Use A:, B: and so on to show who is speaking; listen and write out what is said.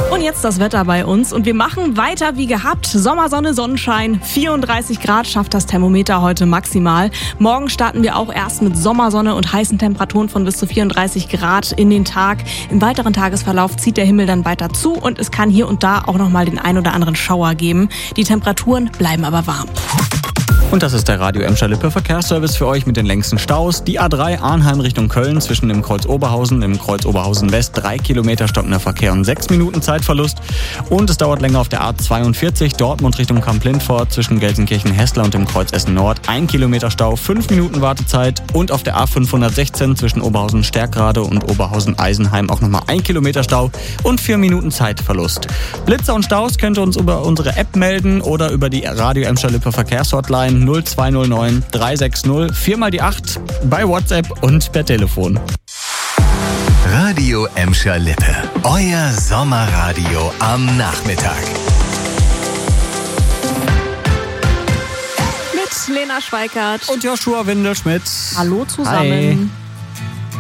A: Und jetzt das Wetter bei uns und wir machen weiter wie gehabt. Sommersonne, Sonnenschein, 34 Grad schafft das Thermometer heute maximal. Morgen starten wir auch erst mit Sommersonne und heißen Temperaturen von bis zu 34 Grad in den Tag. Im weiteren Tagesverlauf zieht der Himmel dann weiter zu und es kann hier und da auch nochmal den ein oder anderen Schauer geben. Die Temperaturen bleiben aber warm.
B: Und das ist der Radio Emscher-Lippe Verkehrsservice für euch mit den längsten Staus. Die A3 Arnheim Richtung Köln zwischen dem Kreuz Oberhausen, im Kreuz Oberhausen West 3 Kilometer stockender Verkehr und 6 Minuten Zeitverlust. Und es dauert länger auf der A42 Dortmund Richtung Kamp-Lindfort zwischen Gelsenkirchen-Hessler und dem Kreuz Essen Nord. 1 Kilometer Stau, 5 Minuten Wartezeit. Und auf der A516 zwischen Oberhausen-Stärkrade und Oberhausen-Eisenheim auch nochmal 1 Kilometer Stau und 4 Minuten Zeitverlust. Blitzer und Staus könnt ihr uns über unsere App melden oder über die Radio Emscher-Lippe Verkehrshotline 0209 360 4 mal die 8 bei WhatsApp und per Telefon.
C: Radio Emscher-Lippe. Euer Sommerradio am Nachmittag.
A: Mit Lena Schweikart
B: Und Joshua Windelschmidt.
A: Hallo zusammen.
B: Hi.